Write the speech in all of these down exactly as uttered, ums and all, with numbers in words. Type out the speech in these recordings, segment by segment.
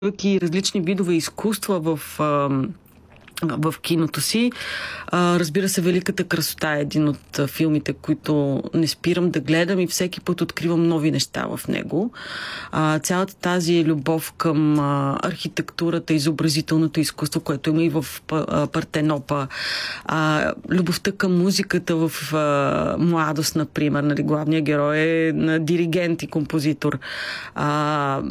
и различни видове изкуства в, а, в киното си. А, разбира се, Великата красота е един от а, филмите, които не спирам да гледам и всеки път откривам нови неща в него. А, цялата тази любов към а, архитектурата, изобразителното изкуство, което има и в а, Партенопа. А, любовта към музиката в а, Младост, например. Нали, главният герой е на диригент и композитор. А,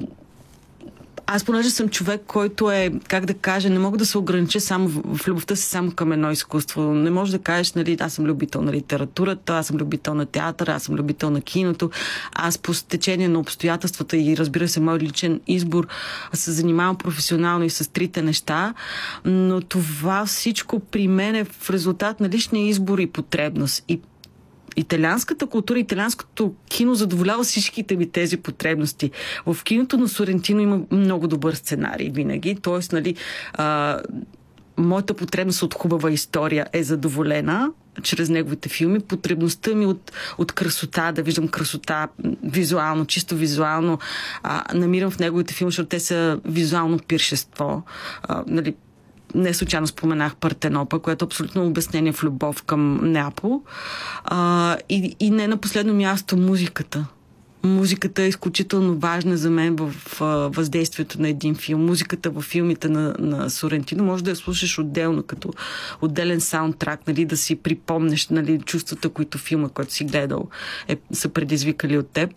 Аз, понеже съм човек, който е, как да кажа, не мога да се огранича само в, в любовта си само към едно изкуство. Не можеш да кажеш, нали, аз съм любител на литературата, аз съм любител на театъра, аз съм любител на киното. Аз по течение на обстоятелствата и, разбира се, мой личен избор се занимавам професионално и с трите неща, но това всичко при мен е в резултат на личния избор и потребност. И италианската култура, италианското кино задоволява всичките ми тези потребности. В киното на Сорентино има много добър сценарий винаги. Тоест, нали, а, моята потребност от хубава история е задоволена чрез неговите филми. Потребността ми от, от красота, да виждам красота визуално, чисто визуално, а, намирам в неговите филми, защото те са визуално пиршество. А, нали, не случайно споменах Партенопа, което е абсолютно обяснение в любов към Неапол. А, и, и не на последно място музиката. Музиката е изключително важна за мен в а, въздействието на един филм. Музиката във филмите на, на Сорентино може да я слушаш отделно, като отделен саундтрак, нали, да си припомнеш, нали, чувствата, които филма, който си гледал, е, са предизвикали от теб.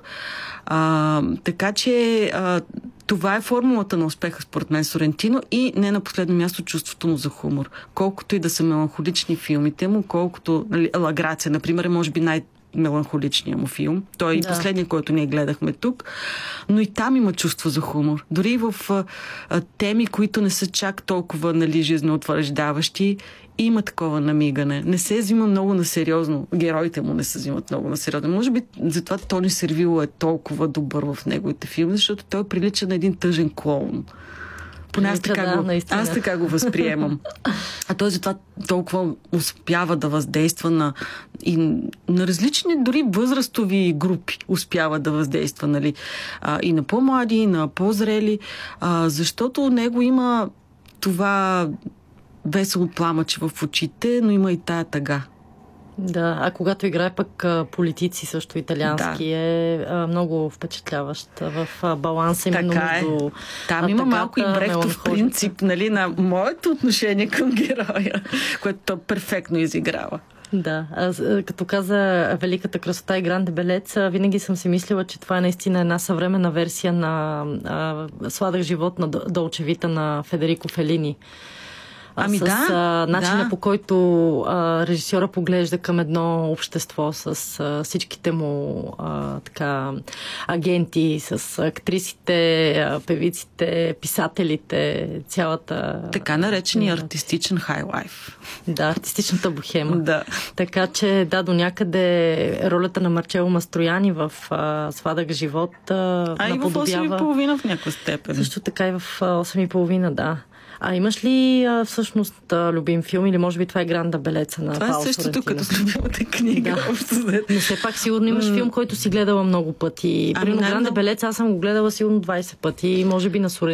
А, така че а, това е формулата на успеха, според мен, Сорентино, и не на последно място чувството му за хумор. Колкото и да са меланхолични филмите му, колкото, нали, Ла Грация, например, може би най- меланхоличния му филм. Той е да. И последния, който ние гледахме тук. Но и там има чувство за хумор. Дори в а, а, теми, които не са чак толкова, нали, жизнеутвърждаващи, има такова намигане. Не се взима много насериозно. Героите му не се взимат много насериозно. Може би затова Тони Сервило е толкова добър в неговите филми, защото той прилича на един тъжен клоун. Поне аз така, да, го, аз така го възприемам. А той затова толкова успява да въздейства на, и, на различни, дори възрастови групи успява да въздейства, нали, а, и на по-млади, и на по-зрели, а, защото у него има това весело пламъче в очите, но има и тая тъга. Да, а когато играе пък а, политици, също италиански, да. е а, много впечатляващ в а, баланса именно между... Е. Там а, има малко и Брехтов принцип, нали, на моето отношение към героя, което той перфектно изиграва. Да, аз, като каза Великата красота и Гранде Белец, винаги съм си мислила, че това е наистина една съвременна версия на а, Сладък живот на Долче Вита на Федерико Фелини. Ами с да, а, начина, да. по който а, режисьора поглежда към едно общество с а, всичките му а, така, агенти, с актрисите, а, певиците, писателите, цялата... Така наречения артистичен хайлайф. Да, артистичната бохема. Да. Така че, да, до някъде ролята на Марчело Мастрояни в а, Сладък живот а, а наподобява... и в осем и половина в някаква степен. Също така и в осем и половина, да. А имаш ли а, всъщност а, любим филм или може би това е Гранда Белеца на Пауло Сорентино? Това е същото като с любимата книга. Да. Но все пак сигурно имаш филм, който си гледала много пъти. Примерно Гранда Белеца аз съм го гледала сигурно двайсет пъти и може би на Сорентино